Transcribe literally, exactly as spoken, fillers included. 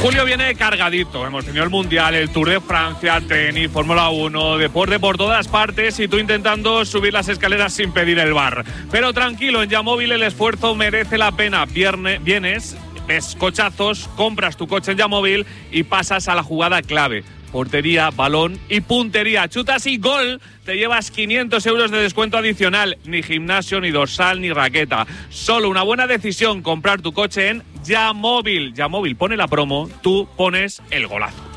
Julio viene cargadito. Hemos tenido el Mundial, el Tour de Francia, tenis, Fórmula uno, deporte por todas partes y tú intentando subir las escaleras sin pedir el bar. Pero tranquilo, en Yamóvil el esfuerzo merece la pena. Viernes, vienes, ves cochazos, compras tu coche en Yamóvil y pasas a la jugada clave. Portería, balón y puntería. Chutas y gol. Te llevas quinientos euros de descuento adicional. Ni gimnasio, ni dorsal, ni raqueta. Solo una buena decisión comprar tu coche en Yamóvil. Yamóvil pone la promo, tú pones el golazo.